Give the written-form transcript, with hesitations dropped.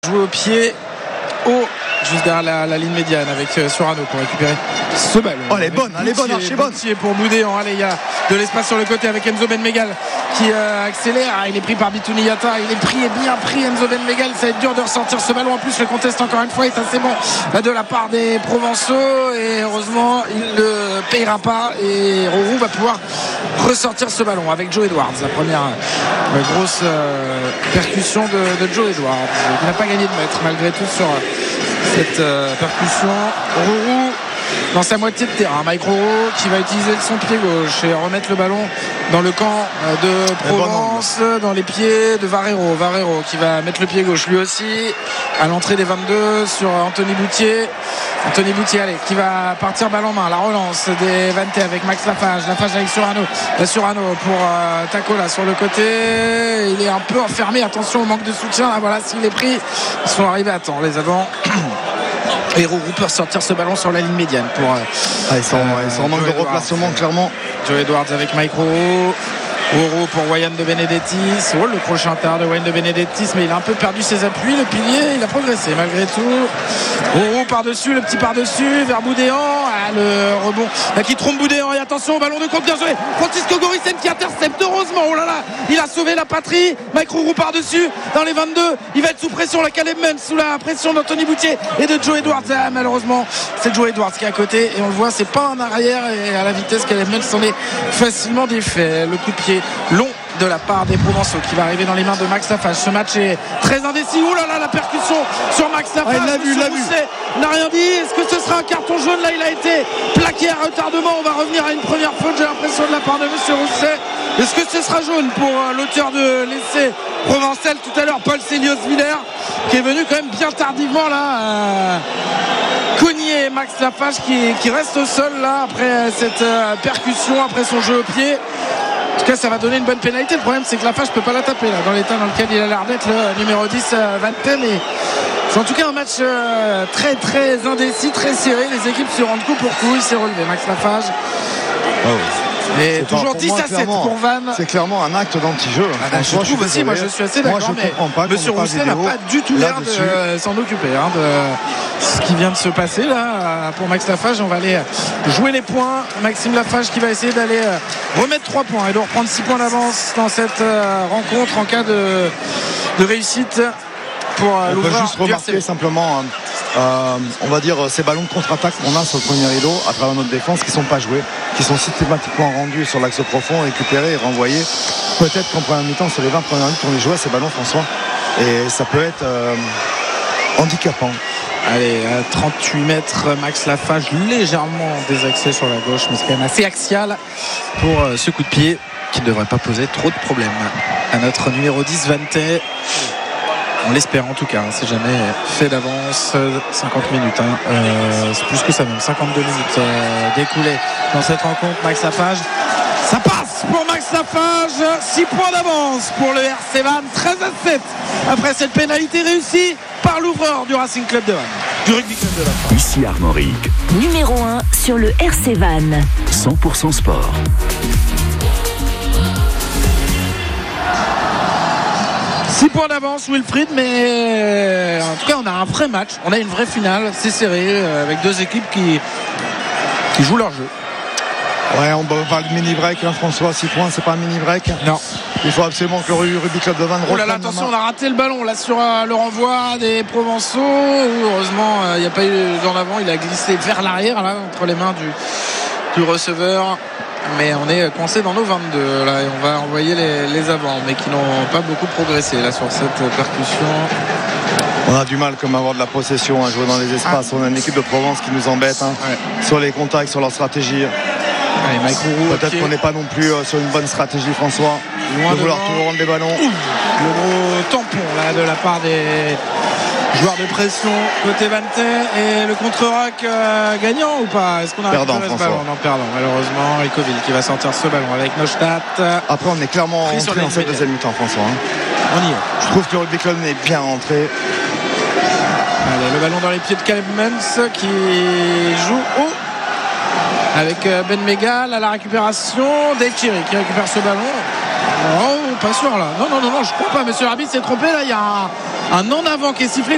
Jouer au pied haut juste derrière la ligne médiane avec Surano pour récupérer ce ballon. Oh, elle est bonne, archi bonne. Pour Boudéan, allez, il y a de l'espace sur le côté avec Enzo Benmegal qui accélère. Il est pris par Bitouni Yata, il est pris et bien pris Enzo Benmegal. Ça va être dur de ressortir ce ballon. En plus, le contest encore une fois est assez bon de la part des Provençaux et heureusement il ne payera pas et Rourou va pouvoir ressortir ce ballon avec Joe Edwards. La première grosse percussion de Joe Edwards qui n'a pas gagné de mètre malgré tout sur cette percussion. Rourou dans sa moitié de terrain, Mike Rourou qui va utiliser son pied gauche et remettre le ballon dans le camp de Provence, dans les pieds de Varero qui va mettre le pied gauche lui aussi à l'entrée des 22 sur Anthony Boutier, allez, qui va partir balle en main, la relance des 20 avec Max Lafage avec Surano pour Tacola sur le côté, il est un peu enfermé, attention au manque de soutien là, voilà, s'il est pris, ils sont arrivés à temps les avants. Et Rourou peut ressortir ce ballon sur la ligne médiane pour ils sont en manque de replacement clairement. Joe Edwards avec Mike Rourou pour Wayan de Benedettis. Le crochet intérieur de Wayan de Benedettis, mais il a un peu perdu ses appuis, le pilier, il a progressé malgré tout. Rourou par-dessus, le petit par-dessus vers Boudéan, le rebond qui trompe Boudéan et attention au ballon de compte, bien joué Francisco Goricen qui intercepte heureusement, oh là là, il a sauvé la patrie. Mike Rourou par-dessus dans les 22, il va être sous pression, la Caleb Mens sous la pression d'Anthony Boutier et de Joe Edwards. Malheureusement c'est Joe Edwards qui est à côté et on le voit, c'est pas en arrière et à la vitesse Caleb Mens s'en est facilement défait. Le coup de pied long de la part des Provençaux qui va arriver dans les mains de Max Lafage. Ce match est très indécis. Oh là là, la percussion sur Max Lafage. Il l'a vu. N'a rien dit. Est-ce que ce sera un carton jaune? Là, il a été plaqué à retardement. On va revenir à une première faute, j'ai l'impression, de la part de Monsieur Rousset. Est-ce que ce sera jaune pour l'auteur de l'essai provençal tout à l'heure, Paul Célios-Villers, qui est venu quand même bien tardivement là cogner Max Lafage qui reste au sol là après cette percussion, après son jeu au pied. En tout cas, ça va donner une bonne pénalité. Le problème, c'est que Lafage ne peut pas la taper là, dans l'état dans lequel il a l'air d'être, le numéro 10 Vanthem. Et c'est en tout cas un match très très indécis, très serré. Les équipes se rendent coup pour coup. Il s'est relevé, Max Lafage. Et toujours 10 à 7 pour Vannes. C'est clairement un acte d'anti-jeu. Je trouve aussi, moi je suis assez d'accord, mais Monsieur Rousset n'a pas du tout l'air de s'en occuper de ce qui vient de se passer là pour Max Lafage. On va aller jouer les points. Maxime Lafage qui va essayer d'aller remettre 3 points et de reprendre 6 points d'avance dans cette rencontre en cas de réussite pour on peut juste remarquer simplement on va dire ces ballons de contre-attaque qu'on a sur le premier rideau à travers notre défense qui ne sont pas joués, qui sont systématiquement rendus sur l'axe profond, récupérés et renvoyés. Peut-être qu'en première mi-temps, sur les 20 premières minutes, on les jouait ces ballons, François, et ça peut être handicapant. Allez, 38 mètres, Max Lafage légèrement désaxé sur la gauche, mais c'est quand même assez axial pour ce coup de pied qui ne devrait pas poser trop de problèmes à notre numéro 10 Vanthem. On l'espère en tout cas, c'est jamais fait d'avance. 50 minutes, c'est plus que ça même, 52 minutes découlées dans cette rencontre. Max Lafage, ça passe pour Max Lafage, 6 points d'avance pour le RC Vannes, 13 à 7 après cette pénalité réussie par l'ouvreur du Racing Club de Vannes, du Rugby Club de la France. Ici Armorique, numéro 1 sur le RC Vannes, 100% sport. 6 points d'avance Wilfried, mais en tout cas on a un vrai match, on a une vraie finale, c'est serré avec deux équipes qui jouent leur jeu. Ouais, on parle de mini-break, François. 6 points, c'est pas un mini-break. Non. Il faut absolument que le Rugby Club de Vannes reprenne. Oh là là, attention, on a raté le ballon là sur le renvoi des Provençaux. Heureusement, il n'y a pas eu d'en avant, il a glissé vers l'arrière là, entre les mains du receveur. Mais on est coincé dans nos 22 là, et on va envoyer les avants, mais qui n'ont pas beaucoup progressé là sur cette percussion. On a du mal comme à avoir de la possession à jouer dans les espaces. On a une équipe de Provence qui nous embête sur les contacts, sur leur stratégie. Allez, Mike Rourou, peut-être qu'on n'est pas non plus sur une bonne stratégie, François, loin de vouloir toujours rendre des ballons. Le gros tampon là de la part des joueurs de pression côté Vanthem. Et le contre-rack gagnant ou pas? Est-ce qu'on a perdant, ce ballon? Non, perdant malheureusement. Ricovill qui va sortir ce ballon avec Neustadt. Après on est clairement rentré dans cette deuxième mi-temps, François. On y est. Je trouve que le Rugby Club est bien rentré. Allez, le ballon dans les pieds de Caleb Mens qui joue haut avec Benmegal à la récupération. Dave Thierry qui récupère ce ballon. Oh, pas sûr là. Non, je crois pas. Monsieur l'arbitre s'est trompé là. Il y a un en avant qui est sifflé.